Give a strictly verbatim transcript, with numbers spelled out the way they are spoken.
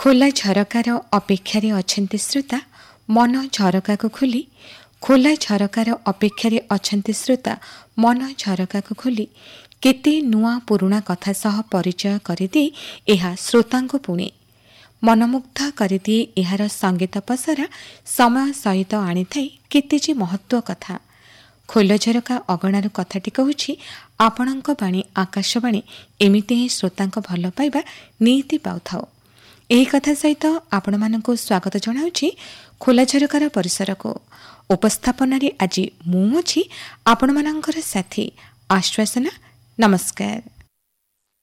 ଖୋଲା ଝରକାର ଅପେକ୍ଷାରେ ଅଛନ୍ତି ଶ୍ରୋତା, ମନ ଝରକାକୁ ଖୋଲି। ଖୋଲା ଝରକାର ଅପେକ୍ଷାରେ ଅଛନ୍ତି ଶ୍ରୋତା, ମନ ଝରକାକୁ ଖୋଲି। କେତେ ନୂଆ ପୁରୁଣା କଥା ସହ ପରିଚୟ କରିଦିଏ ଏହା ଶ୍ରୋତାଙ୍କୁ ପୁଣି। ମନମୁଗ୍ଧ କରିଦିଏ ଏହାର ସଙ୍ଗୀତ ପସରା, ସମୟ ସହିତ ଆଣିଥାଏ କେତେ ଯେ ମହତ୍ଵ କଥା। ଖୋଲା ଝରକା ଅଗଣାରୁ କଥାଟି କହୁଛି ଆପଣଙ୍କ ବାଣୀ ଆକାଶବାଣୀ। ଏମିତି ହିଁ ଶ୍ରୋତାଙ୍କ ଭଲ ପାଇବା ନିହାତି ପାଉଥାଉ। ଏହି କଥା ସହିତ ଆପଣମାନଙ୍କୁ ସ୍ୱାଗତ ଜଣାଉଛି ଖୋଲା ଝରକାର ପରିସରକୁ। ଉପସ୍ଥାପନାରେ ଆଜି ମୁଁ ଅଛି ଆପଣମାନଙ୍କର ସାଥୀ ଆଶ୍ୱାସନା। ନମସ୍କାର।